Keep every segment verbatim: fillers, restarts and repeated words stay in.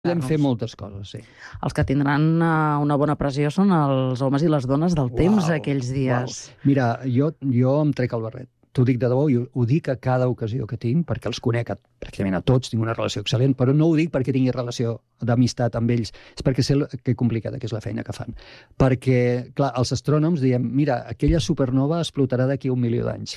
Podem fer moltes coses, sí. Els que tindran una bona pressió són els homes i les dones del temps Uau, aquells dies. Uau. Mira, jo, jo em trec el barret. T'ho dic de debò i ho, ho dic a cada ocasió que tinc, perquè els conec a, pràcticament a tots, tinc una relació excel·lent, però no ho dic perquè tingui relació d'amistat amb ells, és perquè sé que complicada que és la feina que fan. Perquè, clar, els astrònoms diem, mira, aquella supernova explotarà d'aquí un milió d'anys.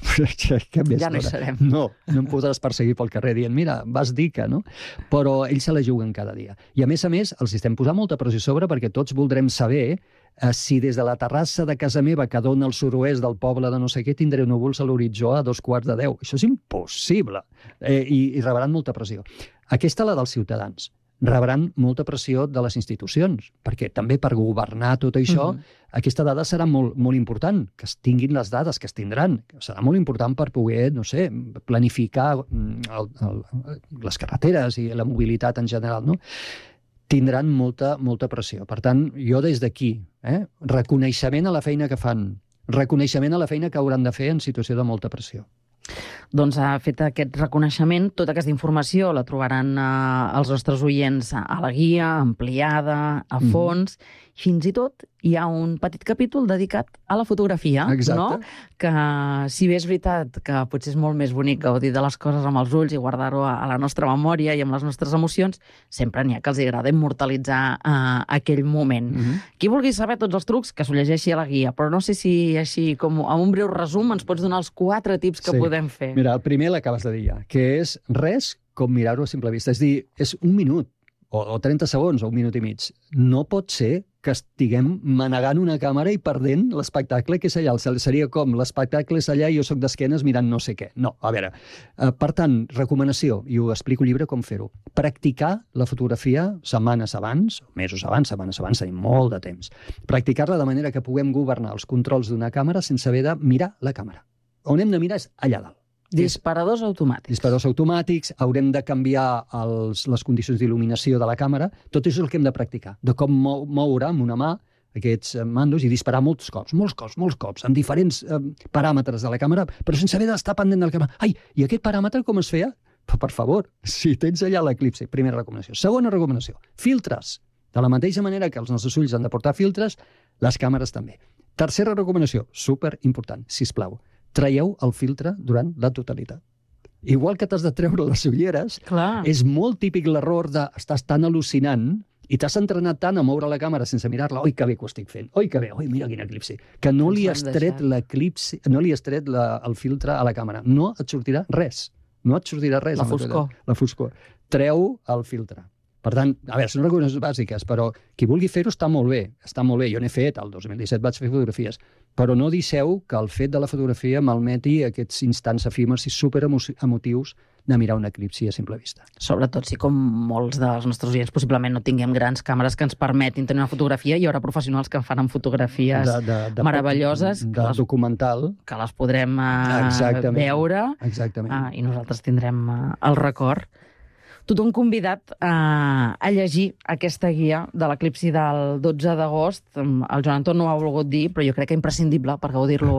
Ja no hi serem. No, no em podràs perseguir pel carrer dient, mira, vas dir que, no? Però ells se la juguen cada dia. I a més a més, els estem posant molta pressió a sobre perquè tots voldrem saber eh, si des de la terrassa de casa meva que dona al sud-oest del poble de no sé què tindré núvols a l'horitzó a dos quarts de deu. Això és impossible. Eh, i, I rebran molta pressió. Aquesta, la dels ciutadans. Rebran molta pressió de les institucions, perquè també per governar tot això, mm-hmm. aquesta dada serà molt, molt important, que es tinguin les dades, que es tindran. Serà molt important per poder, no sé, planificar el, el, les carreteres i la mobilitat en general, no? Tindran molta, molta pressió. Per tant, jo des d'aquí, eh, reconeixement a la feina que fan, reconeixement a la feina que hauran de fer en situació de molta pressió. Doncs ha fet aquest reconeixement, tota aquesta informació la trobaran eh, els nostres oients a la guia, ampliada, a fons, mm. fins i tot hi ha un petit capítol dedicat a la fotografia, exacte. No? Que si bé és veritat que potser és molt més bonic gaudir de les coses amb els ulls i guardar-ho a la nostra memòria i amb les nostres emocions, sempre n'hi ha que els agrada immortalitzar eh, aquell moment. Mm-hmm. Qui vulgui saber tots els trucs, que s'ho llegeixi a la guia, però no sé si així com amb un breu resum ens pots donar els quatre tips que sí. podem fer. Mira, el primer l'acabes de dir ja, que és res com mirar-ho a simple vista. És dir, és un minut, o, o trenta segons, o un minut i mig. No pot ser que estiguem manegant una càmera i perdent l'espectacle que és allà. Seria com, l'espectacle és allà i jo soc d'esquenes mirant no sé què. No, a veure. Per tant, recomanació, i ho explico al llibre com fer-ho. Practicar la fotografia setmanes abans, mesos abans, setmanes abans, tenim molt de temps. Practicar-la de manera que puguem governar els controls d'una càmera sense haver de mirar la càmera. On hem de mirar és allà dalt. Disparadors automàtics. Disparadors automàtics, haurem de canviar els, les condicions d'il·luminació de la càmera. Tot això és el que hem de practicar, de com mou, moure amb una mà aquests mandos i disparar molts cops, molts cops, molts cops, amb diferents eh, paràmetres de la càmera, però sense haver d'estar pendent de la càmera. Ai, i aquest paràmetre com es feia? Per, per favor, si tens allà l'eclipsi. Primera recomanació. Segona recomanació, filtres. De la mateixa manera que els nostres ulls han de portar filtres, les càmeres també. Tercera recomanació, super important, sisplau. Traieu el filtre durant la totalitat. Igual que t'has de treure les ulleres, clar. És molt típic l'error de estàs tan al·lucinant i t'has entrenat tant a moure la càmera sense mirar-la. Oi, que bé que ho estic fent. Oi, que bé. Oi, mira quin eclipsi. Que no li has tret l'eclipsi, no li has tret la, el filtre a la càmera. No et sortirà res. No et sortirà res. La foscor. La foscor. Treu el filtre. Per tant, a veure, són recomanacions bàsiques, però qui vulgui fer-ho està molt bé, està molt bé. Jo n'he fet, el dos mil disset vaig fer fotografies, però no deixeu que el fet de la fotografia malmeti aquests instants efímers i superemotius de mirar un eclipsi a simple vista. Sobretot si, com molts dels nostres oients, possiblement no tinguem grans càmeres que ens permetin tenir una fotografia, hi haurà professionals que en fan amb fotografies de, de, de, meravelloses. De, de les, documental. Que les podrem uh, veure. Exactament. Uh, i nosaltres tindrem uh, el record. Tothom convidat a, a llegir aquesta guia de l'eclipsi del dotze d'agost. El Joan Anton no ho ha volgut dir, però jo crec que imprescindible per gaudir-lo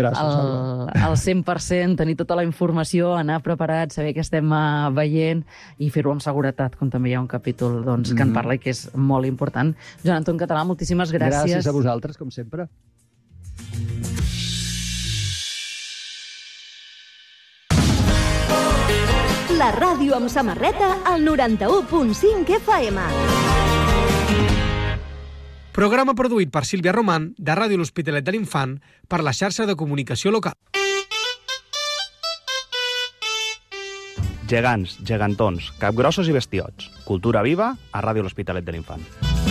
al, al cent per cent, tenir tota la informació, anar preparat, saber què estem uh, veient i fer-ho amb seguretat, com també hi ha un capítol doncs, que en parla i que és molt important. Joan Anton Català, moltíssimes gràcies. Gràcies a vosaltres, com sempre. La ràdio amb samarreta al noranta-u punt cinc F M. Programa produït per Sílvia Román, de Ràdio L'Hospitalet de l'Infant, per la xarxa de comunicació local. Gegants, gegantons, capgrossos i bestiots. Cultura viva a Ràdio L'Hospitalet de l'Infant.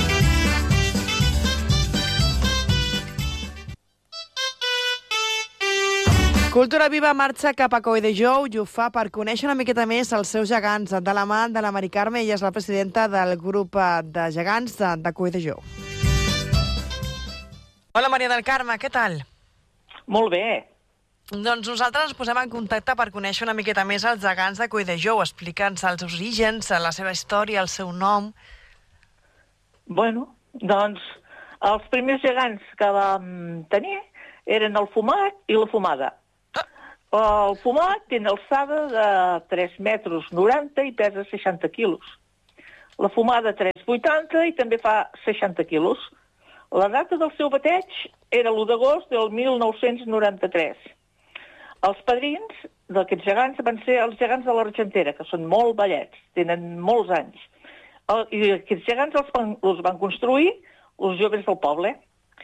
Cultura Viva marxa cap a Colldejou i ho fa per conèixer una miqueta més els seus gegants. De la mà de la Mari Carme, ella és la presidenta del grup de gegants de, de Colldejou. Hola, Maria del Carme, què tal? Molt bé. Doncs nosaltres ens posem en contacte per conèixer una miqueta més els gegants de Colldejou. Explica'ns els seus orígens, la seva història, el seu nom. Bueno, doncs els primers gegants que vam tenir eren el fumat i la fumada. El fumat té una alçada de tres metres noranta i pesa seixanta quilos. la fumada tres coma vuitanta i també fa seixanta quilos. La data del seu bateig era l'u d'agost del mil nou-cents noranta-tres. Els padrins d'aquests gegants van ser els gegants de l'Argentera, que són molt vellets, tenen molts anys. El, I aquests gegants els van, els van construir els joves del poble.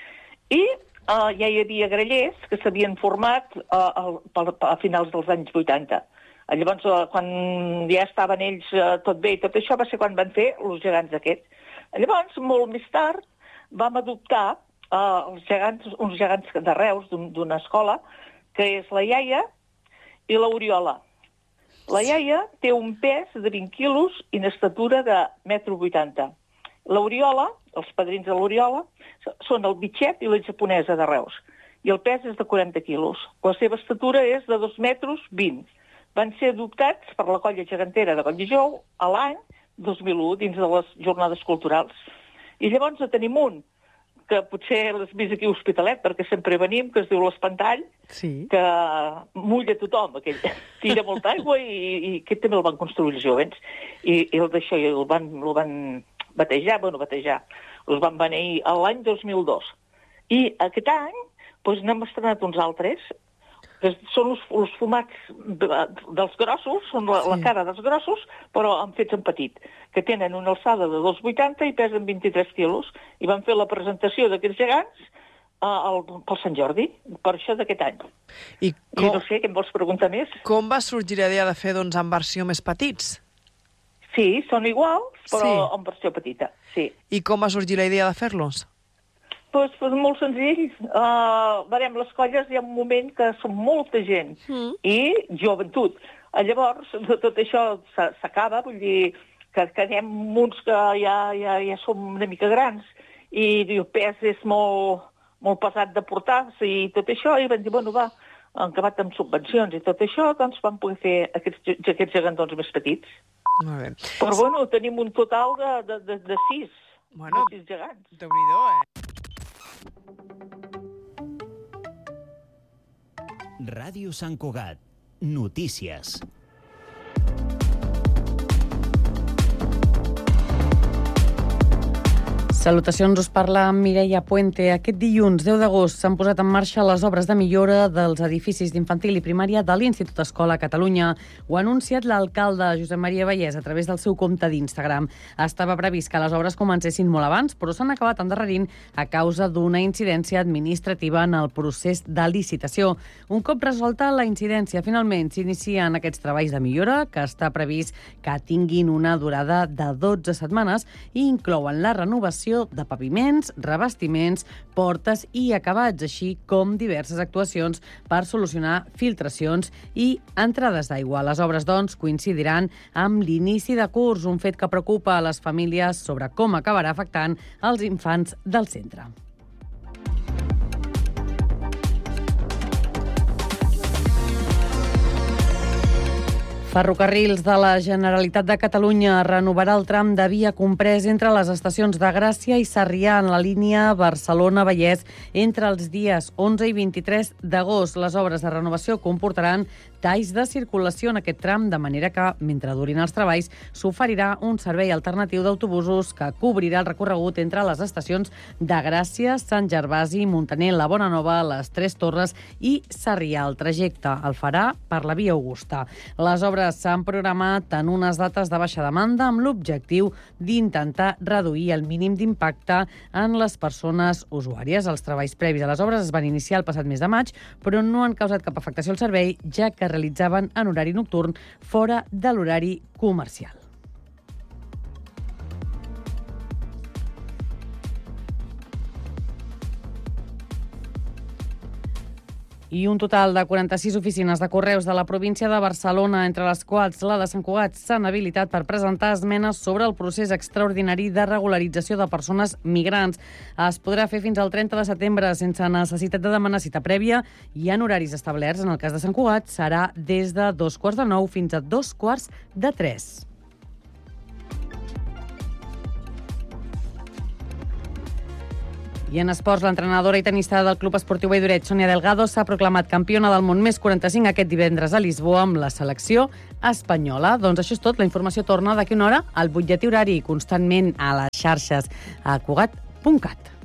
I uh, ja hi havia grellers que s'havien format uh, a, a finals dels anys vuitanta. Llavors, uh, quan ja estaven ells uh, tot bé i tot això, va ser quan van fer els gegants aquests. Llavors, molt més tard, vam adoptar uh, els gegants, uns gegants de Reus d'una escola, que és la iaia i l'Oriola. La iaia té un pes de vint quilos i una estatura de metro vuitanta. L'Oriola, els padrins de l'Oriola, són el bitxet i la japonesa de Reus. I el pes és de quaranta quilos. La seva estatura és de dos metres vint. Van ser adoptats per la colla gegantera de Colldejou a l'any dos mil u, dins de les jornades culturals. I llavors en tenim un, que potser l'has vist aquí a Hospitalet, perquè sempre venim, que es diu l'Espantall, Sí. que mulla tothom, aquell. Tira molta aigua i, i aquest també el van construir els jovens. I, i el d'això el van, el van batejar, bueno, batejar, els van beneir l'any dos mil dos. I aquest any doncs, n'hem estrenat uns altres, que són els, els fumats dels grossos, són la, sí. la cara dels grossos, però en fets en petit, que tenen una alçada de dos coma vuitanta i pesen vint-i-tres quilos. I van fer la presentació d'aquests gegants uh, el, pel Sant Jordi, per això d'aquest any. I com, I no sé, què em vols preguntar més? Com va sorgir la idea de fer doncs, en versió més petits? Sí, són iguals, però sí. en versió petita, sí. I com va sorgir la idea de fer-los? Pues, pues molt senzill. Uh, veurem, les colles hi ha un moment que són molta gent mm. i joventut. Uh, llavors, tot això s'acaba, vull dir que quedem uns que ja, ja, ja som una mica grans i el pes és molt, molt pesat de portar-se i tot això, i van dir, bueno, va, han acabat amb subvencions i tot això, doncs vam poder fer aquests, aquests gegantons més petits. Molt bé. Però, bueno, tenim un total de, de, de, de sis, bueno, de sis gegants. Déu-n'hi-do, eh? Ràdio Sant Cugat. Notícies. Salutacions, us parla Mireia Puente. Aquest dilluns, deu d'agost, s'han posat en marxa les obres de millora dels edificis d'infantil i primària de l'Institut Escola Catalunya. Ho ha anunciat l'alcalde Josep Maria Vallès a través del seu compte d'Instagram. Estava previst que les obres comencessin molt abans, però s'han acabat endarrerint a causa d'una incidència administrativa en el procés de licitació. Un cop resolta la incidència, finalment s'inicien aquests treballs de millora, que està previst que tinguin una durada de dotze setmanes i inclouen la renovació de paviments, revestiments, portes i acabats, així com diverses actuacions per solucionar filtracions i entrades d'aigua. Les obres, doncs, coincidiran amb l'inici de curs, un fet que preocupa a les famílies sobre com acabarà afectant els infants del centre. Ferrocarrils de la Generalitat de Catalunya renovarà el tram de via comprès entre les estacions de Gràcia i Sarrià en la línia Barcelona-Vallès entre els dies onze i vint-i-tres d'agost. Les obres de renovació comportaran talls de circulació en aquest tram, de manera que, mentre durin els treballs, s'oferirà un servei alternatiu d'autobusos que cobrirà el recorregut entre les estacions de Gràcia, Sant Gervasi, Muntaner, la Bonanova, les Tres Torres i Sarrià. El trajecte el farà per la via Augusta. Les obres s'han programat en unes dates de baixa demanda amb l'objectiu d'intentar reduir el mínim d'impacte en les persones usuàries. Els treballs previs a les obres es van iniciar el passat mes de maig, però no han causat cap afectació al servei, ja que realitzaven en horari nocturn fora de l'horari comercial. I un total de quaranta-sis oficines de correus de la província de Barcelona, entre les quals la de Sant Cugat, s'han habilitat per presentar esmenes sobre el procés extraordinari de regularització de persones migrants. Es podrà fer fins al trenta de setembre sense necessitat de demanar cita prèvia i en horaris establerts. En el cas de Sant Cugat serà des de dos quarts de nou fins a dos quarts de tres. I en esports, l'entrenadora i tenista del Club Esportiu Valldoret, Sònia Delgado, s'ha proclamat campiona del món més quaranta-cinc aquest divendres a Lisboa amb la selecció espanyola. Doncs això és tot. La informació torna d'aquí una hora al butlletí horari, constantment a les xarxes a cugat punt cat.